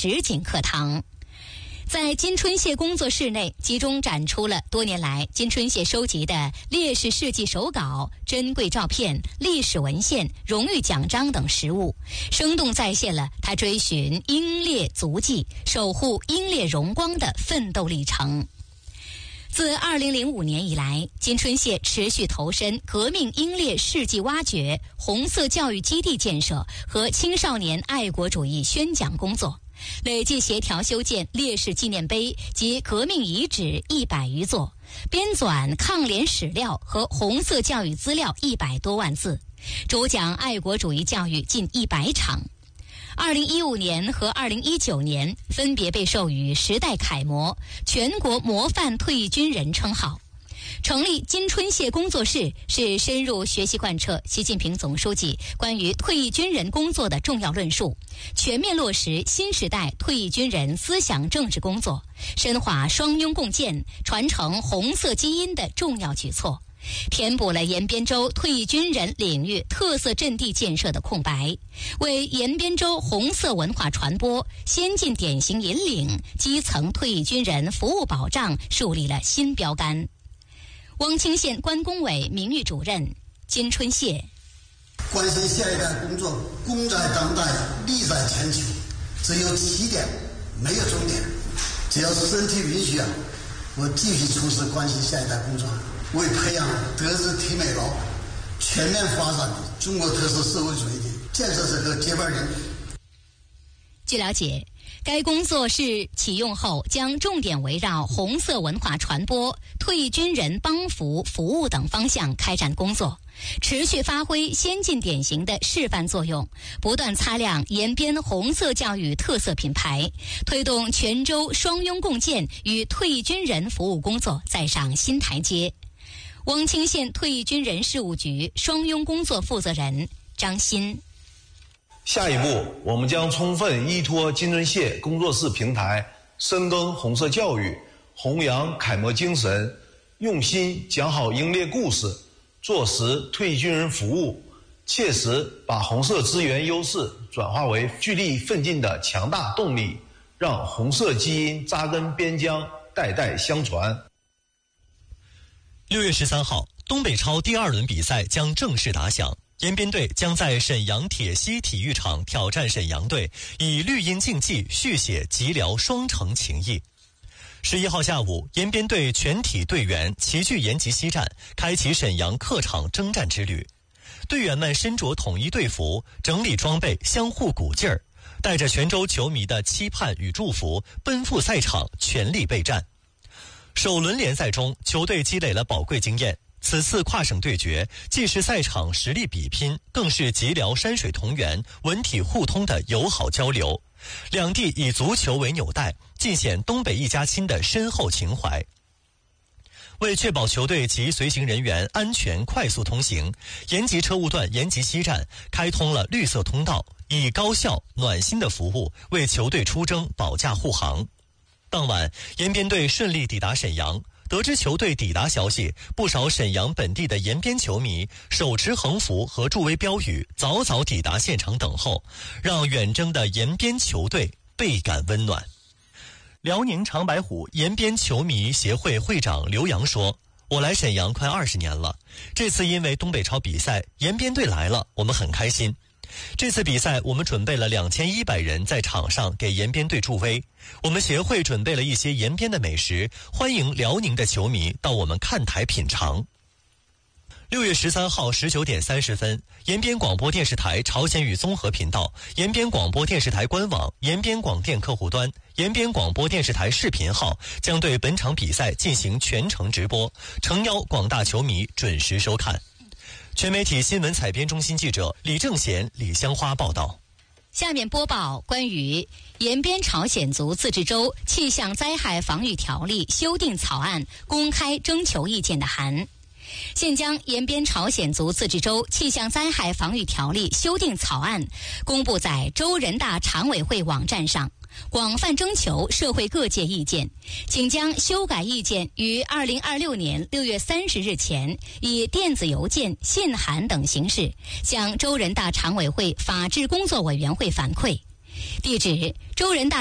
实景课堂。在金春谢工作室内集中展出了多年来金春谢收集的烈士事迹手稿、珍贵照片、历史文献、荣誉奖章等实物，生动再现了他追寻英烈足迹、守护英烈荣光的奋斗历程。自2005年以来，金春谢持续投身革命英烈事迹挖掘、红色教育基地建设和青少年爱国主义宣讲工作，累计协调修建烈士纪念碑及革命遗址100余座，编纂抗联史料和红色教育资料100多万字，主讲爱国主义教育近100场。2015年和2019年分别被授予时代楷模、全国模范退役军人称号。成立金春谢工作室是深入学习贯彻习近平总书记关于退役军人工作的重要论述，全面落实新时代退役军人思想政治工作，深化双拥共建、传承红色基因的重要举措，填补了延边州退役军人领域特色阵地建设的空白，为延边州红色文化传播、先进典型引领、基层退役军人服务保障树立了新标杆。汪清县关工委名誉主任金春谢： 关心下一代工作，功在当代，利在千秋，只有起点，没有终点。只要身体允许我继续从事关心下一代工作，为培养德智体美劳全面发展的中国特色社会主义的建设者和接班人。 据了解，该工作室启用后将重点围绕红色文化传播、退役军人帮扶服务等方向开展工作，持续发挥先进典型的示范作用，不断擦亮延边红色教育特色品牌，推动全州双拥共建与退役军人服务工作再上新台阶。汪清县退役军人事务局双拥工作负责人张鑫： 下一步，我们将充分依托金春谢工作室平台，深耕红色教育，弘扬楷模精神，用心讲好英烈故事，做实退役军人服务，切实把红色资源优势转化为聚力奋进的强大动力，让红色基因扎根边疆，代代相传。 6月13号，东北超第2轮比赛将正式打响。延边队将在沈阳铁西体育场挑战沈阳队，以绿茵竞技续写吉辽双城情谊。11号下午，延边队全体队员齐聚延吉西站，开启沈阳客场征战之旅。队员们身着统一队服，整理装备，相互鼓劲儿，带着全州球迷的期盼与祝福，奔赴赛场，全力备战。首轮联赛中，球队积累了宝贵经验。此次跨省对决既是赛场实力比拼，更是吉辽山水同源、文体互通的友好交流。两地以足球为纽带，尽显东北一家亲的深厚情怀。为确保球队及随行人员安全快速通行，延吉车务段延吉西站开通了绿色通道，以高效暖心的服务为球队出征保驾护航。当晚，延边队顺利抵达沈阳。得知球队抵达消息，不少沈阳本地的延边球迷手持横幅和助威标语，早早抵达现场等候，让远征的延边球队倍感温暖。辽宁长白虎延边球迷协会会长刘洋说：“我来沈阳快20年了，这次因为东北超比赛，延边队来了，我们很开心。这次比赛我们准备了2100人在场上给延边队助威，我们协会准备了一些延边的美食，欢迎辽宁的球迷到我们看台品尝。6月13号19点30分，延边广播电视台朝鲜语综合频道、延边广播电视台官网、延边广电客户端、延边广播电视台视频号将对本场比赛进行全程直播，诚邀广大球迷准时收看。全媒体新闻采编中心记者李正贤、李香花报道。 下面播报关于延边朝鲜族自治州气象灾害防御条例修订草案公开征求意见的函。现将延边朝鲜族自治州气象灾害防御条例修订草案公布在州人大常委会网站上，广泛征求社会各界意见，请将修改意见于2026年6月30日前以电子邮件、信函等形式向州人大常委会法制工作委员会反馈。地址：州人大